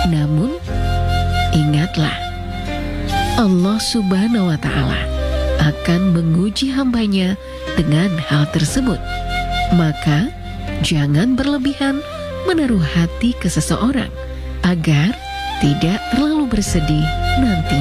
Namun, ingatlah, Allah Subhanahu wa Ta'ala akan menguji hambanya dengan hal tersebut. Maka, jangan berlebihan menaruh hati ke seseorang agar tidak terlalu bersedih nanti.